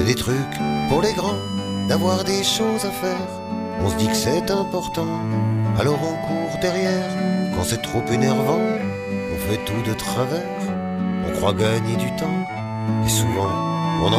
C'est des trucs pour les grands, d'avoir des choses à faire. On se dit que c'est important, alors on court derrière. Quand c'est trop énervant, on fait tout de travers. On croit gagner du temps, et souvent